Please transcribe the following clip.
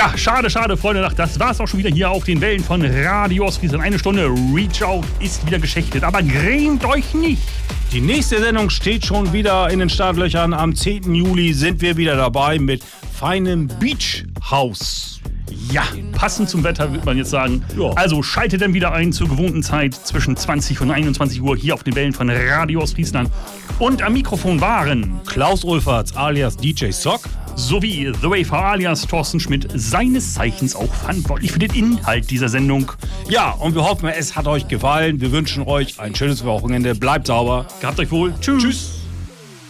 Ja, schade, Freunde. Das war's auch schon wieder hier auf den Wellen von Radio Ostfriesland. Eine Stunde Reach Out ist wieder geschächtet, aber grämt euch nicht. Die nächste Sendung steht schon wieder in den Startlöchern. Am 10. Juli sind wir wieder dabei mit feinem Beach House. Ja, passend zum Wetter, würde man jetzt sagen. Ja. Also schaltet dann wieder ein zur gewohnten Zeit zwischen 20 und 21 Uhr hier auf den Wellen von Radio Ostfriesland. Und am Mikrofon waren Klaus Ulferts alias DJ Sock sowie The Wafer alias Thorsten Schmidt, seines Zeichens auch verantwortlich für den Inhalt dieser Sendung. Ja, und wir hoffen, es hat euch gefallen. Wir wünschen euch ein schönes Wochenende. Bleibt sauber. Gehabt euch wohl. Tschüss.